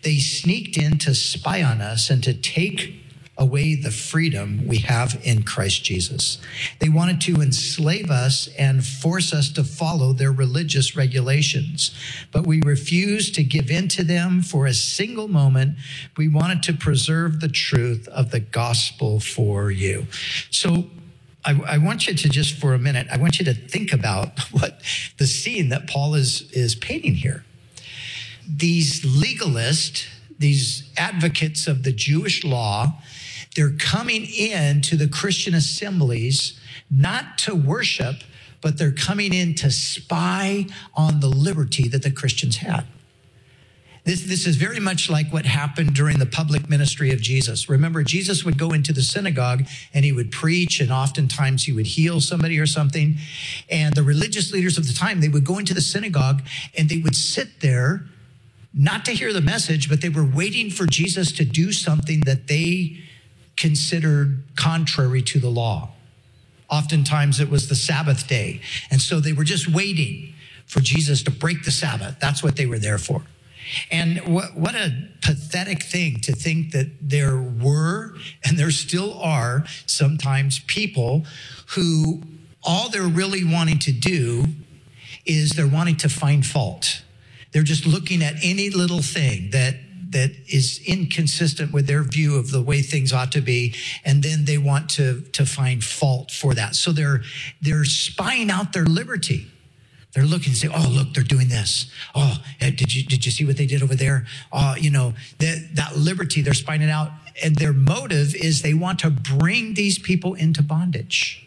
they sneaked in to spy on us and to take away the freedom we have in Christ Jesus. They wanted to enslave us and force us to follow their religious regulations, but we refused to give in to them for a single moment. We wanted to preserve the truth of the gospel for you. So I want you to just for a minute, I want you to think about what the scene that Paul is painting here. These legalists, these advocates of the Jewish law, they're coming into the Christian assemblies not to worship, but they're coming in to spy on the liberty that the Christians had. This is very much like what happened during the public ministry of Jesus. Remember, Jesus would go into the synagogue and he would preach, and oftentimes he would heal somebody or something. And the religious leaders of the time, they would go into the synagogue and they would sit there not to hear the message, but they were waiting for Jesus to do something that they considered contrary to the law. Oftentimes it was the Sabbath day. And so they were just waiting for Jesus to break the Sabbath. That's what they were there for. And what a pathetic thing to think that there were, and there still are, sometimes people who all they're really wanting to do is they're wanting to find fault. They're just looking at any little thing that is inconsistent with their view of the way things ought to be, and then they want to find fault for that. So they're spying out their liberty. They're looking and say, oh, look, they're doing this. Oh, did you see what they did over there? Oh, that liberty, they're spying it out. And their motive is they want to bring these people into bondage.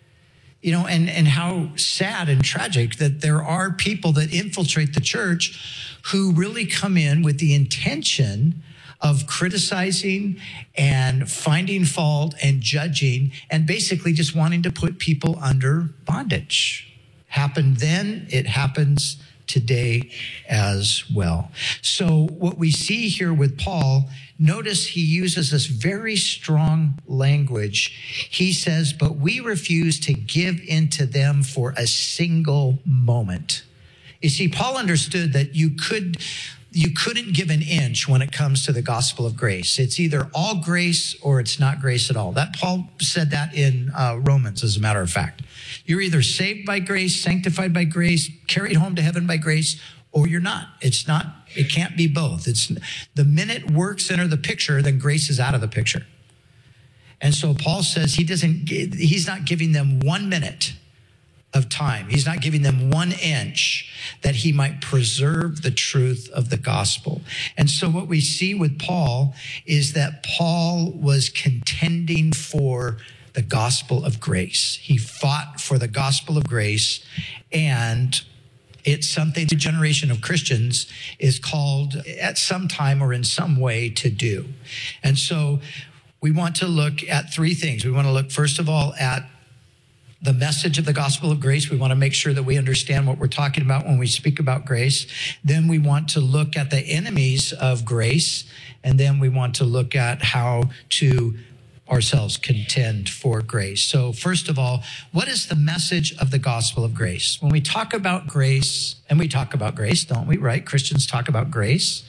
And how sad and tragic that there are people that infiltrate the church who really come in with the intention of criticizing and finding fault and judging and basically just wanting to put people under bondage. Happened then, it happens today as well. So what we see here with Paul, notice he uses this very strong language. He says, but we refuse to give in to them for a single moment. You see, Paul understood that you couldn't give an inch when it comes to the gospel of grace. It's either all grace or it's not grace at all. That Paul said that in Romans, as a matter of fact. You're either saved by grace, sanctified by grace, carried home to heaven by grace, or you're not. It can't be both. It's the minute works enter the picture, then grace is out of the picture. And so Paul says he's not giving them 1 minute of time. He's not giving them 1 inch that he might preserve the truth of the gospel. And so what we see with Paul is that Paul was contending for the gospel of grace. He fought for the gospel of grace, and it's something the generation of Christians is called at some time or in some way to do. And so we want to look at 3 things. We want to look, first of all, at the message of the gospel of grace. We want to make sure that we understand what we're talking about when we speak about grace. Then we want to look at the enemies of grace. And then we want to look at how to ourselves contend for grace. So first of all, what is the message of the gospel of grace? When we talk about grace, and we talk about grace, don't we, right? Christians talk about grace,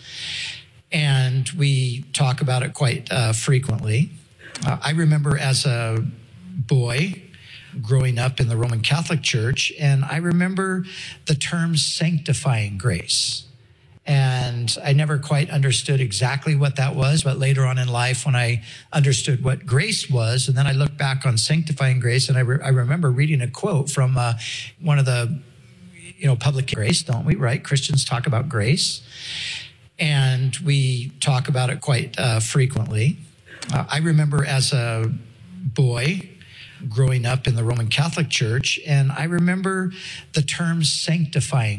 and we talk about it quite frequently. I remember as a boy growing up in the Roman Catholic Church, and I remember the term sanctifying grace. And I never quite understood exactly what that was, but later on in life when I understood what grace was, and then I look back on sanctifying grace, and I remember reading a quote from one of the, public grace, don't we, right? Christians talk about grace, and we talk about it quite frequently. I remember as a boy growing up in the Roman Catholic Church, and I remember the term sanctifying